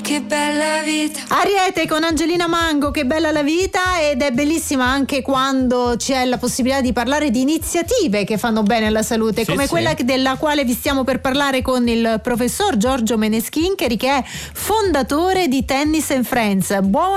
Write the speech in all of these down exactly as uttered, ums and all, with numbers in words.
che bella vita. Ariete con Angelina Mango, che bella la vita, ed è bellissima anche quando c'è la possibilità di parlare di iniziative che fanno bene alla salute, sì, come sì. quella della quale vi stiamo per parlare con il professor Giorgio Meneschincheri, che è fondatore di Tennis and Friends.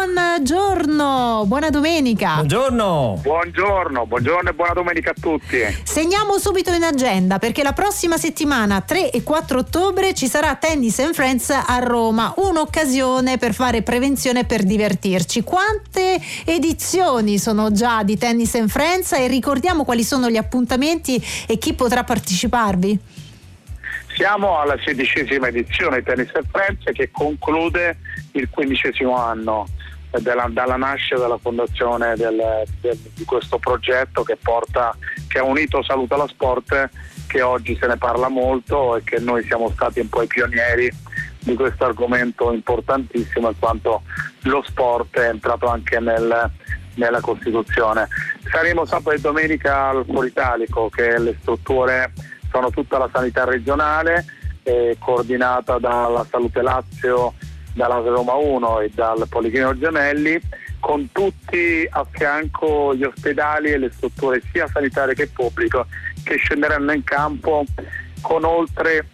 Buongiorno, buona domenica. Buongiorno. Buongiorno, buongiorno e buona domenica a tutti. Segniamo subito in agenda, perché la prossima settimana, tre e quattro ottobre, ci sarà Tennis and Friends a Roma, un'occasione per fare prevenzione e per divertirci. Quante edizioni sono già di Tennis and Friends, e ricordiamo quali sono gli appuntamenti e chi potrà parteciparvi? Siamo alla sedicesima edizione di Tennis and Friends, che conclude il quindicesimo anno della, dalla nascita della fondazione del, del, di questo progetto che porta, che ha unito Salute allo Sport, che oggi se ne parla molto e che noi siamo stati un po' i pionieri di questo argomento importantissimo, in quanto lo sport è entrato anche nel, nella Costituzione. Saremo sabato e domenica al Foro Italico, che le strutture sono tutta la sanità regionale, eh, coordinata dalla Salute Lazio, dalla Roma uno e dal Policlinico Gemelli, con tutti a fianco gli ospedali e le strutture sia sanitarie che pubbliche, che scenderanno in campo con oltre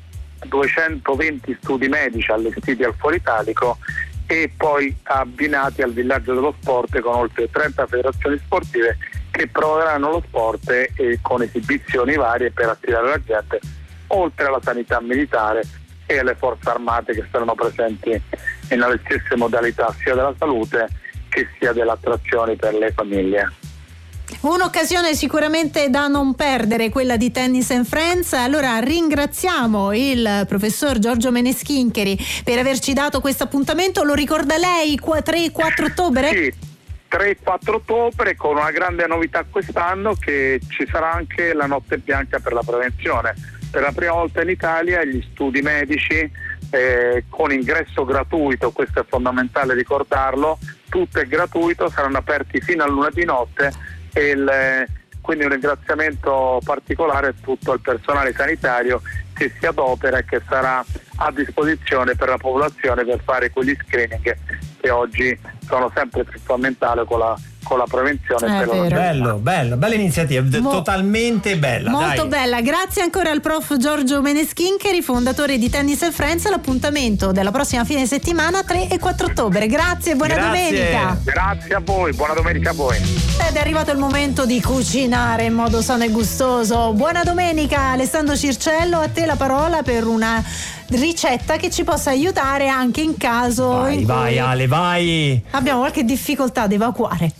duecentoventi studi medici allestiti al Foro Italico e poi abbinati al Villaggio dello Sport, con oltre trenta federazioni sportive che promuoveranno lo sport e con esibizioni varie per attirare la gente, oltre alla sanità militare e alle forze armate che saranno presenti nelle stesse modalità sia della salute che sia delle attrazioni per le famiglie. Un'occasione sicuramente da non perdere, quella di Tennis and Friends. Allora ringraziamo il professor Giorgio Meneschincheri per averci dato questo appuntamento. Lo ricorda lei, tre e quattro ottobre? Sì, tre e quattro ottobre, con una grande novità quest'anno, che ci sarà anche la notte bianca per la prevenzione. Per la prima volta in Italia gli studi medici eh, con ingresso gratuito, questo è fondamentale ricordarlo, tutto è gratuito, saranno aperti fino a lunedì notte, e il, quindi un ringraziamento particolare a tutto il personale sanitario che si adopera e che sarà a disposizione per la popolazione per fare quegli screening che oggi sono sempre più fondamentali con la con la prevenzione. È per vero. Bello, bello, bella iniziativa, Mo- totalmente bella. Molto dai. bella, grazie ancora al prof Giorgio Meneschincheri, fondatore di Tennis and Friends. L'appuntamento della prossima fine settimana, tre e quattro ottobre. Grazie, buona Grazie. domenica. Grazie a voi, buona domenica a voi. Ed è arrivato il momento di cucinare in modo sano e gustoso. Buona domenica Alessandro Circello, a te la parola per una ricetta che ci possa aiutare anche in caso Vai, in vai cui Ale, vai. abbiamo qualche difficoltà ad evacuare.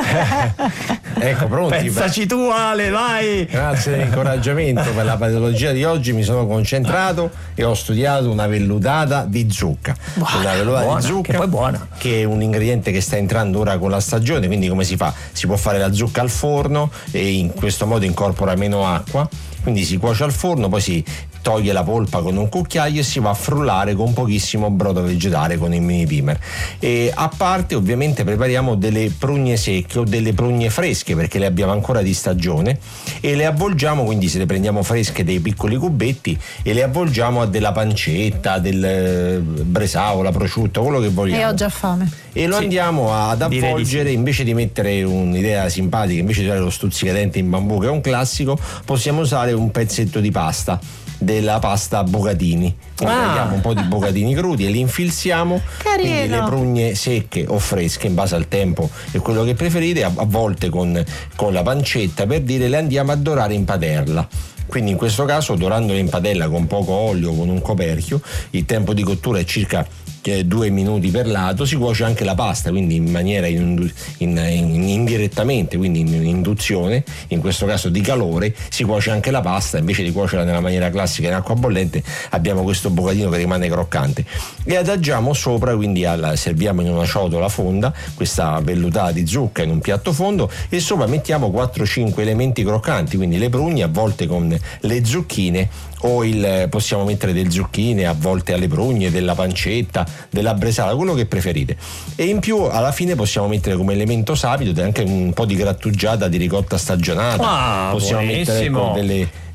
Ecco, pronti? Pensaci tu Ale, vai. Grazie dell'incoraggiamento. Per la patologia di oggi mi sono concentrato e ho studiato una vellutata di zucca. Buona, una vellutata buona, di zucca che poi buona. che è un ingrediente che sta entrando ora con la stagione. Quindi come si fa? Si può fare la zucca al forno e in questo modo incorpora meno acqua, quindi si cuoce al forno, poi si toglie la polpa con un cucchiaio e si va a frullare con pochissimo brodo vegetale con il mini primer. E a parte ovviamente prepariamo delle prugne secche o delle prugne fresche, perché le abbiamo ancora di stagione, e le avvolgiamo, quindi se le prendiamo fresche, dei piccoli cubetti, e le avvolgiamo a della pancetta, del bresaola, prosciutto, quello che vogliamo. E ho già fame. E lo Sì, andiamo ad direi avvolgere, di sì. invece di mettere un'idea simpatica, invece di usare lo stuzzicadente in bambù che è un classico, possiamo usare un pezzetto di pasta, della pasta bucatini. Prendiamo Ah. un po' di bucatini crudi e li infilziamo. Carino. Quindi le prugne secche o fresche, in base al tempo e quello che preferite, a, a volte con, con la pancetta, per dire, le andiamo a dorare in padella. Quindi in questo caso, dorandole in padella con poco olio, con un coperchio, il tempo di cottura è circa due minuti per lato. Si cuoce anche la pasta, quindi in maniera in, in, in, indirettamente, quindi in induzione, in questo caso di calore, si cuoce anche la pasta. Invece di cuocerla nella maniera classica in acqua bollente, abbiamo questo bucatino che rimane croccante e adagiamo sopra, quindi alla, serviamo in una ciotola fonda questa vellutata di zucca in un piatto fondo, e sopra mettiamo quattro cinque elementi croccanti, quindi le prugne avvolte con le zucchine, o il, possiamo mettere delle zucchine avvolte alle prugne, della pancetta, della bresaola, quello che preferite. E in più alla fine possiamo mettere come elemento sapido anche un po' di grattugiata di ricotta stagionata. Ah, possiamo buonissimo. mettere ecco, delle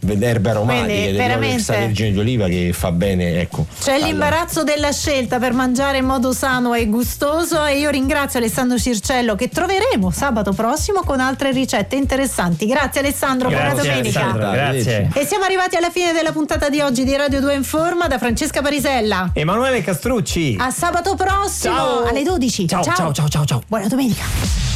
erbe aromatiche Quindi, dell'olio veramente extravergine di oliva che fa bene, ecco. c'è alla- l'imbarazzo della scelta per mangiare in modo sano e gustoso, e io ringrazio Alessandro Circello, che troveremo sabato prossimo con altre ricette interessanti. Grazie Alessandro, buona Grazie domenica. Alessandro, grazie. E siamo arrivati alla fine della puntata di oggi di Radio due Informa. Da Francesca Parisella, Emanuele Castrucci. a sabato prossimo Ciao. alle dodici. Ciao, ciao, ciao, ciao, ciao. Buona domenica.